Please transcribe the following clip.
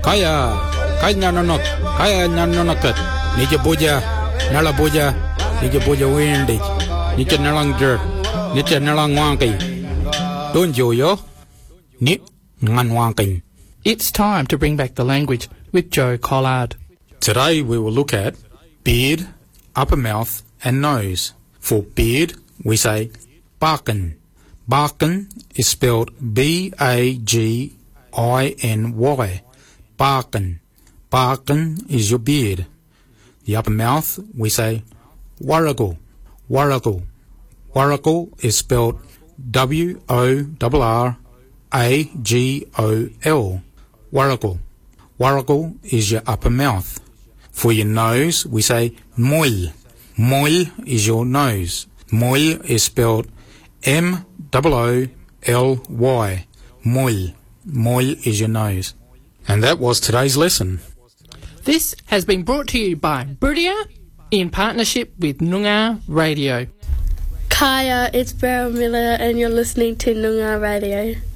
Kaya nanonok. Kaya nanonokat. Nija boja. Nala boja. Nija boja windig. Nija nalang jerk. Nija nalang wanky. Don't yo. Ni ngan wanking. It's time to bring back the language with Joe Collard. Today we will look at beard, upper mouth and nose. For beard, we say barkin. Barkin is spelled B-A-G-I-N-Y. Barkin. Barkin is your beard. The upper mouth, we say warrigal. Warrigal. Warrigal is spelled W-O-R-R-A-G-O-L. Warrigal. Warrigal is your upper mouth. For your nose, we say moil. Moil is your nose. Moil is spelled M-O-O-L-Y. Moil. Moil is your nose. And that was today's lesson. This has been brought to you by Brillia in partnership with Noongar Radio. Kaya, it's Beryl Miller and you're listening to Noongar Radio.